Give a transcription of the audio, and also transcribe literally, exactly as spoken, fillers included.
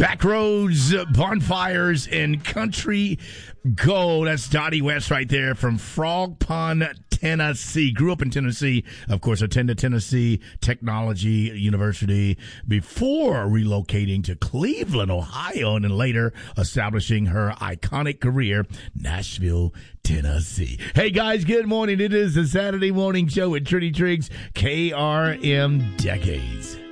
Backroads, bonfires, and country gold. That's Dottie West right there from Frog Pond, Tennessee. Grew up in Tennessee. Of course, attended Tennessee Technology University before relocating to Cleveland, Ohio, and then later establishing her iconic career, Nashville, Tennessee. Hey, guys, good morning. It is the Saturday Morning Show with Trinity Triggs, K R M Decades.